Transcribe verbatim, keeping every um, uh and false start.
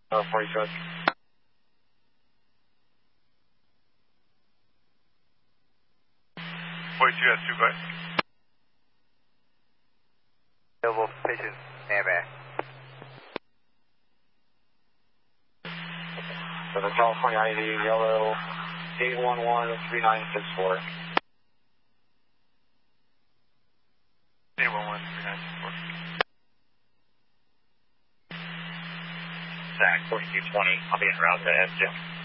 Uh, forty truck. forty-two has two, go ahead. Available patient, standby. So the California I D, yellow, eight one one three nine six four. eight one one three nine six four. Zach, forty-two twenty, I'll be en route to S two.